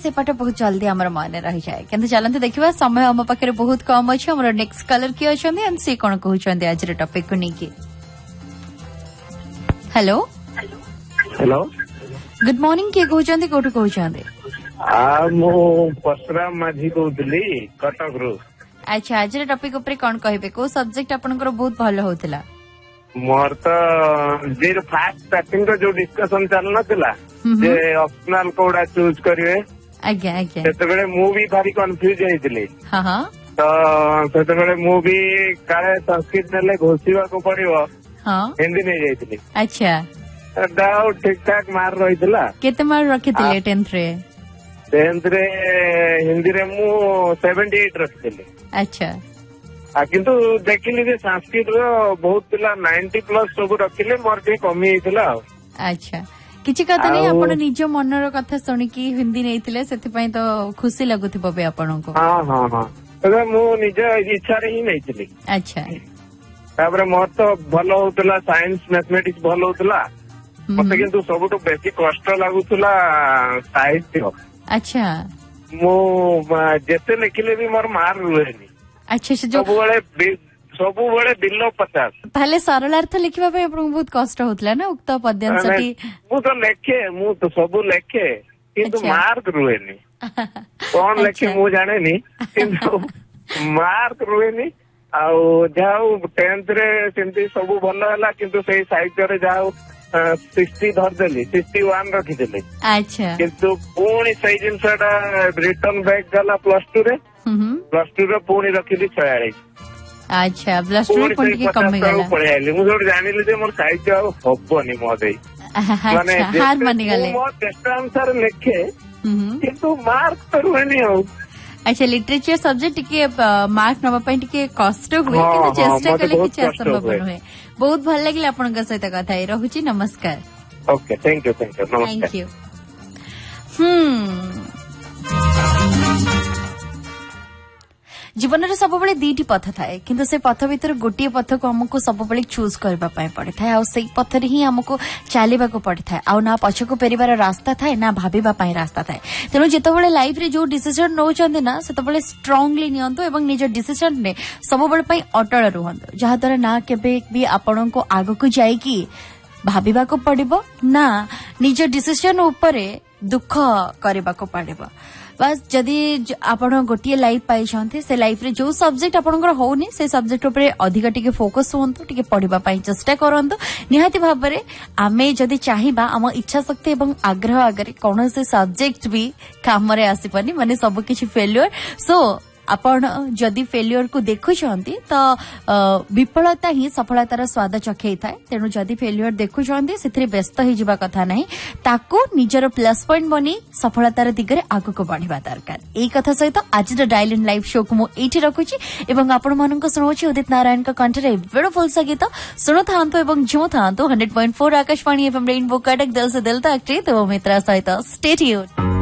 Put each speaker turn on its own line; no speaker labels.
से पाठ बहुत जल्दी आम मन रही जाए कि चलते देखा समय आम पाखे बहुत कम अच्छे आम नेक्स्ट कलर किए अच्छा एंड सी कौन कहते आज टॉपिक को लेकिन हेलो
हेलो
गुड मॉर्निंग किए कहते कौटू कहते
परशुराम माझी कहली कटक रु
अच्छा आज टॉपिक ऊपर कौन कहे कौ सब्जेक्ट आपनकर बहुत भल होता
मोर तो फास्ट स्टार्टिंग जो डिस्कशन चल नाला ऑप्शनल कोड़ा चूज करेंगे
आज्ञा आज्ञा
से मुझे भारी कन्फ्यूज होती
हाँ हाँ
तो से मुझे काले संस्कृत ने घोषिबा को पड़ो
हाँ
हिंदी नहीं जाइए
अच्छा
ठीक ठाक मार्क रही
केते मार्क रखी 10th रे
हिंदी रे मु 78 रखी
अच्छा
किंतु देखिली जे संस्कृत बहुत पिला 90+ सब रखिले मोर टे कमी हेतिला
अच्छा किछि कथा नहीं आपण निज मनर कथा सुनी की हिंदी नैथिले सेति पई तो खुशी लागुथिबो बे आपण को
हां हां हां तबे मु निज इच्छा रे ही नैथिली
अच्छा
तापर मोर तो भलो होतला साइंस मैथमेटिक्स भलो होतला मते किंतु सबटु बेसी कष्ट लागुथला साहित्य
अच्छा
मु जेते लिखिले भी मोर मार रुहेनी
अच्छा जो
सब बिलो 50
पहले सरलार्थ लिखा बहुत कष्ट होता ना उक्त पद्यांश
मु तो लेखे मु तो सब लेखे किंतु मार्क रुहेनी कौन लेखे मु जाने नी किंतु मार्क रुहेनी आउ जाऊ 10th रे सेमती सब भल है किंतु से साहित्य रे जाऊ 60 धरदेली 61 रखिदेली
अच्छा
किंतु पुणी से जिनसा रिटर्न बैक गला +2 रे +2 रे पुणी रखिली 46
अच्छा +2 रे पुणी कम गला
पळे आली मु जोड जानिली जे मोर साहित्य हबनी मोदे
माने हार मानि गले
मो चेष्टा अनुसार लिखे किंतु मार्क तो रुहेनी हो
अच्छा लिटरेचर सब्जेक्ट टिके मार्क नबा पई टिके कष्ट हुए किंतु चेष्टा कले कि असंभव हुए बहुत भल लागले आपन का सहित कथा रहूची नमस्कार
ओके थैंक यू नमस्कार
थैंक यू जीवन में सब दीटी पथ थाए किंतु से पथ भीतर गोटे पथ को हमको सब चूज करने पड़े था पथ ही हमको चलवा पड़े था आ ना पछक फेरबार रास्ता थाए ना भाविबा रास्ता थाए तेणु जिते लाइफ रे जो डिसीजन नौचंदी ना से स्ट्रांगली नियंतु एवं निज डिसीजन ने सब अटल रुहंतु जहा द्वारा ना केबे भी आपण को आग को जाइकी भाविबा को पड़िबो ना निज डिसीजन उपरे दुख करबा को पड़िबो बस जदि आपण गोटे लाइफ पाई से लाइफ रे जो सब्जेक्ट आपनकर होनी से सब्जेक्ट ऊपर अधिक टिके फोकस होंतु टिके पढ़िबा पई चेष्टा करंतु निहाती भाबरे आमे जदि चाहिबा हम इच्छा शक्ति एवं आग्रह आगे कौन से सब्जेक्ट भी काम रे आसीपनी माने सब किछि फेल्युअर सो आपण जदि फेल्युअर को देखुछंती तो विफलता ही सफलतार स्वाद चखै थाए तेणु जदि फेल्युअर देखुछंती सेथरे व्यस्त ही जिबा कथा नहीं ताको निजर प्लस पॉइंट बनी सफलतार दिगरे आगु को बढ़िबा दरकार एई कथा सहित आज डायल इन लाइव शो को मु एठी रखुची एवं आपण मानक सुनोची उदित नारायण का कंठरे ब्यूटीफुल सा गीत सुनथांतो एवं झुमथांतो 100.4 आकाशवाणी एफएम रेनबो कटक दिल से दिल तक तो मित्रा सहित स्टे ट्यून्ड